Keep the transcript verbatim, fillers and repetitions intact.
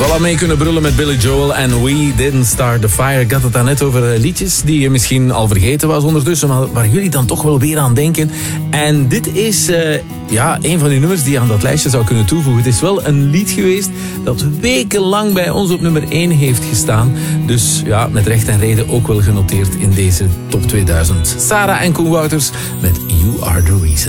Wel aan mee kunnen brullen met Billy Joel en We Didn't Start the Fire. Ik had het daarnet over liedjes die je misschien al vergeten was ondertussen, maar waar jullie dan toch wel weer aan denken. En dit is uh, ja, een van die nummers die je aan dat lijstje zou kunnen toevoegen. Het is wel een lied geweest dat wekenlang bij ons op nummer één heeft gestaan. Dus ja, met recht en reden ook wel genoteerd in deze top tweeduizend. Sarah en Koen Wouters met You Are The Reason.